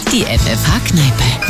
Die FFH-Kneipe.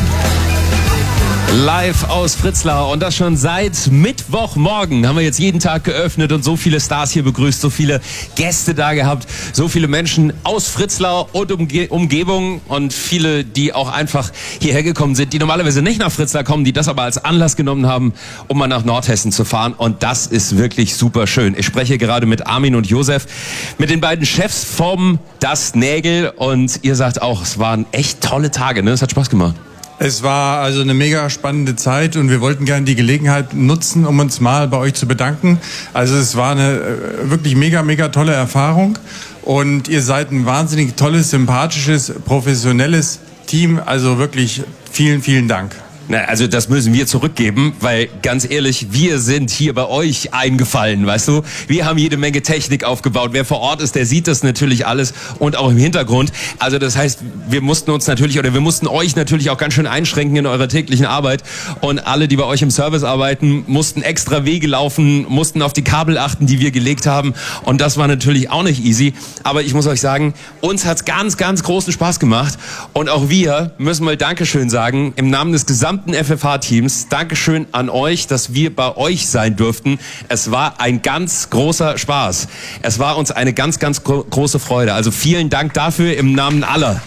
Live aus Fritzlar und das schon seit Mittwochmorgen haben wir jetzt jeden Tag geöffnet und so viele Stars hier begrüßt, so viele Gäste da gehabt, so viele Menschen aus Fritzlar und Umgebung und viele, die auch einfach hierher gekommen sind, die normalerweise nicht nach Fritzlar kommen, die das aber als Anlass genommen haben, um mal nach Nordhessen zu fahren und das ist wirklich super schön. Ich spreche gerade mit Armin und Josef, mit den beiden Chefs vom Das Nägel und ihr sagt auch, es waren echt tolle Tage, ne? Es hat Spaß gemacht. Es war also eine mega spannende Zeit und wir wollten gerne die Gelegenheit nutzen, um uns mal bei euch zu bedanken. Also es war eine wirklich mega tolle Erfahrung und ihr seid ein wahnsinnig tolles, sympathisches, professionelles Team. Also wirklich vielen Dank. Na, also das müssen wir zurückgeben, weil ganz ehrlich, wir sind hier bei euch eingefallen, weißt du? Wir haben jede Menge Technik aufgebaut. Wer vor Ort ist, der sieht das natürlich alles und auch im Hintergrund. Also das heißt, wir mussten euch natürlich auch ganz schön einschränken in eurer täglichen Arbeit. Und alle, die bei euch im Service arbeiten, mussten extra Wege laufen, mussten auf die Kabel achten, die wir gelegt haben. Und das war natürlich auch nicht easy. Aber ich muss euch sagen, uns hat's ganz großen Spaß gemacht. Und auch wir müssen mal Dankeschön sagen im Namen des gesamten FFH-Teams. Dankeschön an euch, dass wir bei euch sein durften. Es war ein ganz großer Spaß. Es war uns eine ganz große Freude. Also vielen Dank dafür im Namen aller.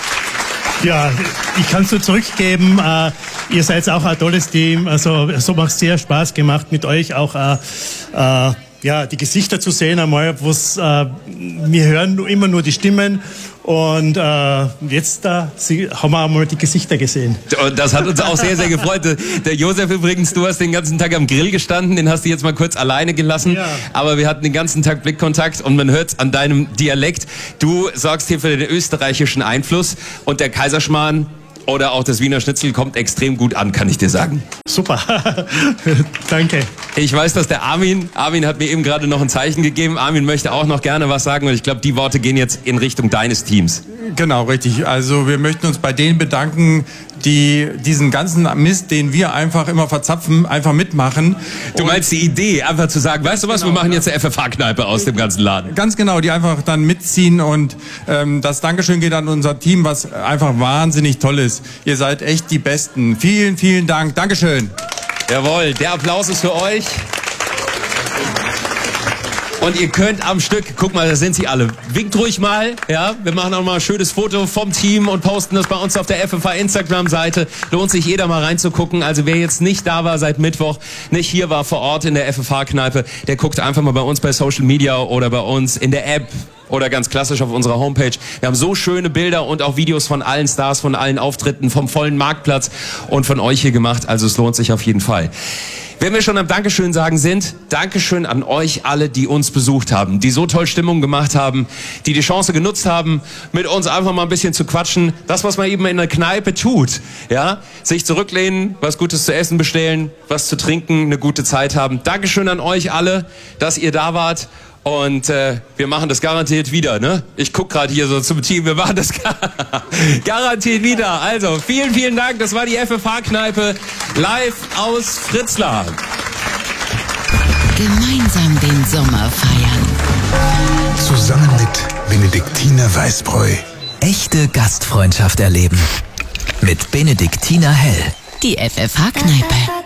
Ja, ich kann es nur zurückgeben. Ihr seid auch ein tolles Team. Also so macht es sehr Spaß gemacht mit euch auch. Ja, die Gesichter zu sehen einmal, wir hören immer nur die Stimmen und jetzt haben wir einmal die Gesichter gesehen. Und das hat uns auch sehr gefreut. Der Josef übrigens, du hast den ganzen Tag am Grill gestanden, den hast du jetzt mal kurz alleine gelassen, ja. Aber wir hatten den ganzen Tag Blickkontakt und man hört an deinem Dialekt, du sorgst hier für den österreichischen Einfluss und der Kaiserschmarrn oder auch das Wiener Schnitzel kommt extrem gut an, kann ich dir sagen. Super, danke. Ich weiß, dass der Armin hat mir eben gerade noch ein Zeichen gegeben. Armin möchte auch noch gerne was sagen und ich glaube, die Worte gehen jetzt in Richtung deines Teams. Genau, richtig. Also wir möchten uns bei denen bedanken, die diesen ganzen Mist, den wir einfach immer verzapfen, einfach mitmachen. Du meinst die Idee, einfach zu sagen, weißt du was, wir machen jetzt eine FFH-Kneipe aus dem ganzen Laden. Ganz genau, die einfach dann mitziehen und das Dankeschön geht an unser Team, was einfach wahnsinnig toll ist. Ihr seid echt die Besten. Vielen Dank. Dankeschön. Jawohl, der Applaus ist für euch. Und ihr könnt am Stück, guck mal, da sind sie alle. Winkt ruhig mal, ja. Wir machen auch mal ein schönes Foto vom Team und posten das bei uns auf der FFH Instagram-Seite. Lohnt sich jeder mal reinzugucken. Also wer jetzt nicht da war seit Mittwoch, nicht hier war vor Ort in der FFH-Kneipe, der guckt einfach mal bei uns bei Social Media oder bei uns in der App. Oder ganz klassisch auf unserer Homepage. Wir haben so schöne Bilder und auch Videos von allen Stars, von allen Auftritten, vom vollen Marktplatz und von euch hier gemacht. Also es lohnt sich auf jeden Fall. Wenn wir schon am Dankeschön sagen sind, Dankeschön an euch alle, die uns besucht haben, die so toll Stimmung gemacht haben, die Chance genutzt haben, mit uns einfach mal ein bisschen zu quatschen. Das, was man eben in der Kneipe tut, ja, sich zurücklehnen, was Gutes zu essen bestellen, was zu trinken, eine gute Zeit haben. Dankeschön an euch alle, dass ihr da wart. Und wir machen das garantiert wieder, ne? Ich guck gerade hier so zum Team, wir machen das garantiert wieder. Also, vielen Dank, das war die FFH-Kneipe live aus Fritzlar. Gemeinsam den Sommer feiern. Zusammen mit Benediktiner Weißbräu. Echte Gastfreundschaft erleben. Mit Benediktiner Hell. Die FFH-Kneipe.